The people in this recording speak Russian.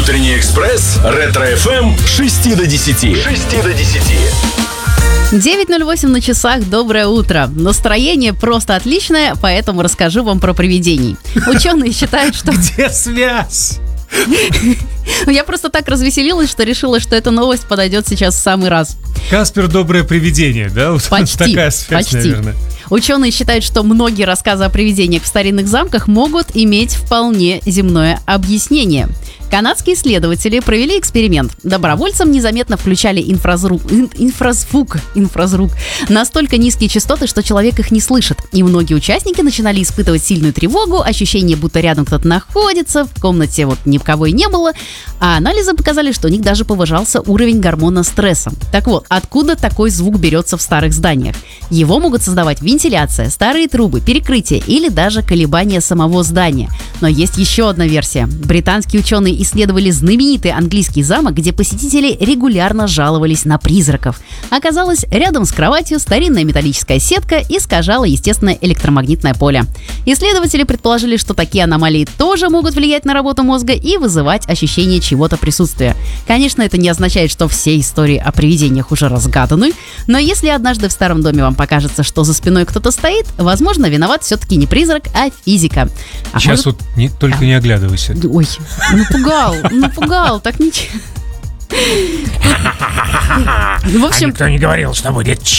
Утренний экспресс, Ретро-ФМ, 6 до 10. 6 до 10. 9:08 на часах. Доброе утро. Настроение просто отличное, поэтому расскажу вам про привидений. Ученые считают, что... Где связь? Я просто так развеселилась, что решила, что эта новость подойдет сейчас в самый раз. Каспер — доброе привидение, да? Вот Почти, такая связь, почти. наверное. Ученые считают, что многие рассказы о привидениях в старинных замках могут иметь вполне земное объяснение. Канадские исследователи провели эксперимент. Добровольцам незаметно включали инфразвук настолько низкие частоты, что человек их не слышит. И многие участники начинали испытывать сильную тревогу, ощущение, будто рядом кто-то находится, в комнате вот никого и не было. А анализы показали, что у них даже повышался уровень гормона стресса. Так вот, откуда такой звук берется в старых зданиях? Его могут создавать вентиляция, старые трубы, перекрытие или даже колебания самого здания. Но есть еще одна версия. Британские ученые исследовали знаменитый английский замок, где посетители регулярно жаловались на призраков. Оказалось, рядом с кроватью старинная металлическая сетка искажала естественное электромагнитное поле. Исследователи предположили, что такие аномалии тоже могут влиять на работу мозга и вызывать ощущение чьего-то присутствия. Конечно, это не означает, что все истории о привидениях уже разгаданы, но если однажды в старом доме вам покажется, что за спиной кто-то стоит, возможно, виноват все-таки не призрак, а физика. Сейчас вот только не оглядывайся. Ой, напугал, так ничего. В общем, никто не говорил, что будет